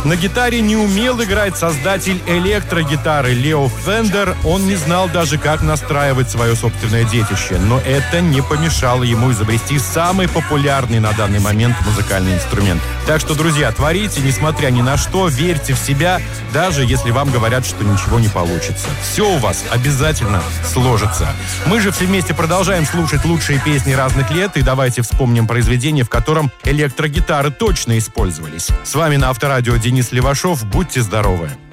На гитаре не умел играть создатель электрогитары Лео Фендер. Он не знал даже, как настраивать свое собственное детище. Но это не помешало ему изобрести самый популярный на данный момент музыкальный инструмент. Так что, друзья, творите, несмотря ни на что, верьте в себя, даже если вам говорят, что ничего не получится. Все у вас обязательно сложится. Мы же все вместе продолжаем слушать лучшие песни разных лет, и давайте вспомним произведение, в котором электрогитары точно использовались. С вами на Авторадио Денис Левашов. Будьте здоровы!